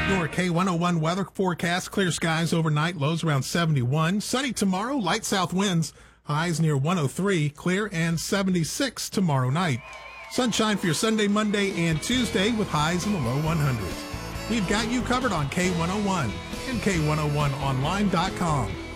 Your K101 weather forecast: clear skies overnight, lows around 71. Sunny tomorrow, light south winds, highs near 103, clear and 76 tomorrow night. Sunshine for your Sunday, Monday, and Tuesday with highs in the low 100s. We've got you covered on K101 and K101online.com.